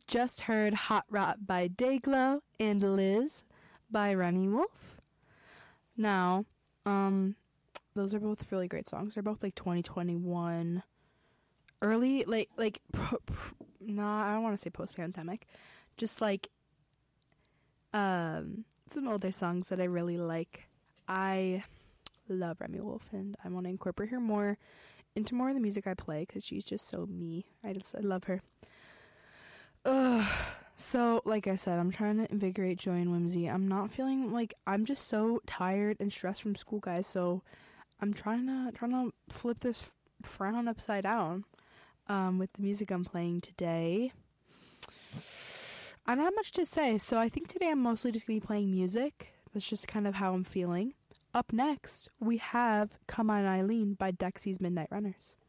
just heard Hot Rot by Dayglow and Liz by Remy Wolf. Now, those are both really great songs. They're both like 2021 early, I don't want to say post-pandemic, just like some older songs that I really like. I love Remy Wolf, and I want to incorporate her more into more of the music I play because she's just so me. I love her. So, like I said, I'm trying to invigorate joy and whimsy. I'm not feeling like I'm just so tired and stressed from school, guys. So, I'm trying to flip this frown upside down with the music I'm playing today. I don't have much to say, so I think today I'm mostly just going to be playing music. That's just kind of how I'm feeling. Up next, we have Come On Eileen by Dexy's Midnight Runners.